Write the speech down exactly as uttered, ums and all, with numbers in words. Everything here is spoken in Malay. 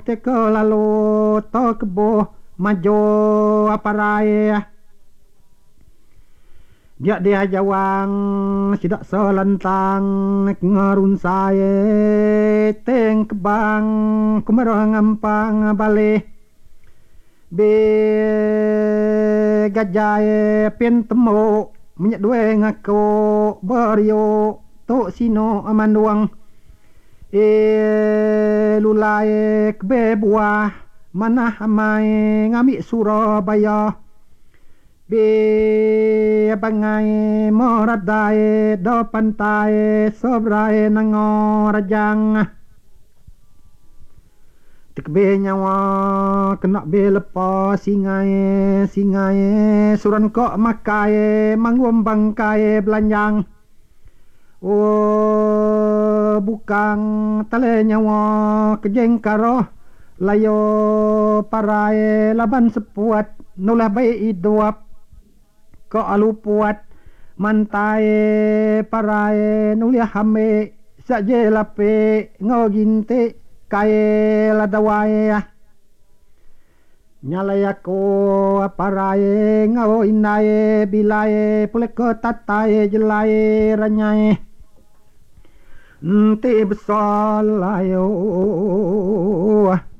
teko lalu to kebo majo aparai dia dia jawang sidak selentang ngarun saya teng kebang kumerang ampang balik be gajai pin temu minyak dua ngako berio to sino amanduang e lulai kebe buah mana amai ngamik Surabaya be bangai moradai do pantai sobrai nango rajang tekbe nyawa kena be lepa singai singai suran kok makai mangwam bangkai belanjang oh bukang tale nyawa kejeng karo layo parai laban sepuat nulah bayi iduap ko alu puat mantai parai nulia hame saje lape ngoginte kae ladawai nyalaya ko parai ngao inae bilae puleko tatae jelae ranyae nte besal ayo